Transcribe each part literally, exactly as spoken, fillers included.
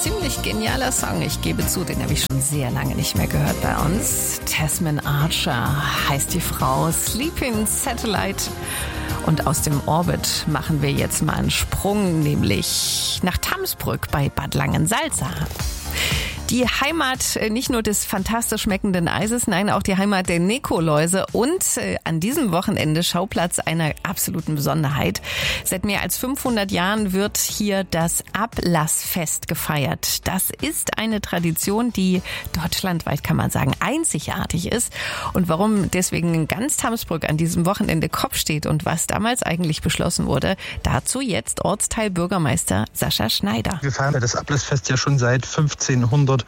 ziemlich genialer Song, ich gebe zu, den habe ich schon sehr lange nicht mehr gehört bei uns. Tasman Archer heißt die Frau, Sleeping Satellite. Und aus dem Orbit machen wir jetzt mal einen Sprung, nämlich nach Tamsbrück bei Bad Langensalza. Die Heimat nicht nur des fantastisch schmeckenden Eises, nein, auch die Heimat der Nikoläuse und äh, an diesem Wochenende Schauplatz einer absoluten Besonderheit. Seit mehr als fünfhundert Jahren wird hier das Ablassfest gefeiert. Das ist eine Tradition, die deutschlandweit, kann man sagen, einzigartig ist. Und warum deswegen ganz Tamsbrück an diesem Wochenende Kopf steht und was damals eigentlich beschlossen wurde, dazu jetzt Ortsteilbürgermeister Sascha Schneider. Wir feiern das Ablassfest ja schon seit fünfzehnhunderteins.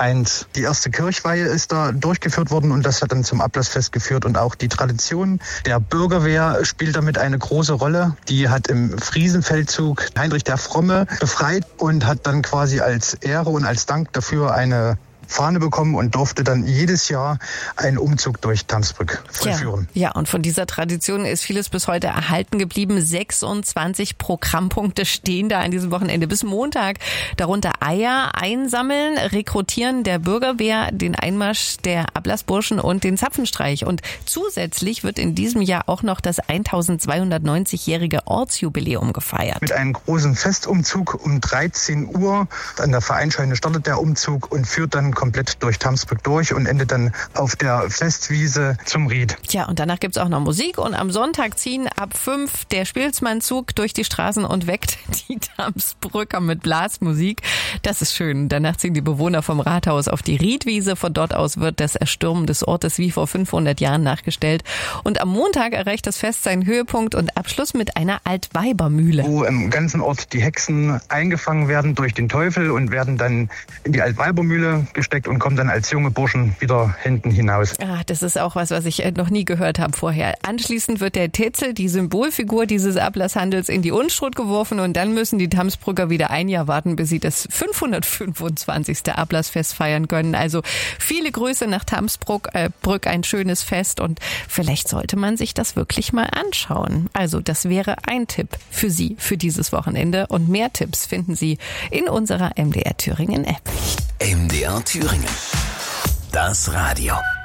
Die erste Kirchweihe ist da durchgeführt worden und das hat dann zum Ablassfest geführt. Und auch die Tradition der Bürgerwehr spielt damit eine große Rolle. Die hat im Friesenfeldzug Heinrich der Fromme befreit und hat dann quasi als Ehre und als Dank dafür eine Fahne bekommen und durfte dann jedes Jahr einen Umzug durch Tamsbrück vollführen. Ja, ja, und von dieser Tradition ist vieles bis heute erhalten geblieben. sechsundzwanzig Programmpunkte stehen da an diesem Wochenende bis Montag. Darunter Eier einsammeln, Rekrutieren der Bürgerwehr, den Einmarsch der Ablassburschen und den Zapfenstreich. Und zusätzlich wird in diesem Jahr auch noch das eintausendzweihundertneunzig-jährige Ortsjubiläum gefeiert. Mit einem großen Festumzug um dreizehn Uhr. An der Vereinsscheune startet der Umzug und führt dann komplett durch Tamsbrück durch und endet dann auf der Festwiese zum Ried. Tja, und danach gibt's auch noch Musik und am Sonntag ziehen ab fünf der Spielsmannzug durch die Straßen und weckt die Tamsbrücker mit Blasmusik. Das ist schön. Danach ziehen die Bewohner vom Rathaus auf die Riedwiese. Von dort aus wird das Erstürmen des Ortes wie vor fünfhundert Jahren nachgestellt. Und am Montag erreicht das Fest seinen Höhepunkt und Abschluss mit einer Altweibermühle. Wo im ganzen Ort die Hexen eingefangen werden durch den Teufel und werden dann in die Altweibermühle gesteckt und kommen dann als junge Burschen wieder hinten hinaus. Ah, das ist auch was, was ich noch nie gehört habe vorher. Anschließend wird der Tetzel, die Symbolfigur dieses Ablasshandels, in die Unstrut geworfen und dann müssen die Tamsbrücker wieder ein Jahr warten, bis sie das fünfhundertfünfundzwanzigste Ablassfest feiern können. Also viele Grüße nach Tamsbrück, äh, Brück, ein schönes Fest und vielleicht sollte man sich das wirklich mal anschauen. Also das wäre ein Tipp für Sie für dieses Wochenende und mehr Tipps finden Sie in unserer M D R Thüringen App. M D R Thüringen. Das Radio.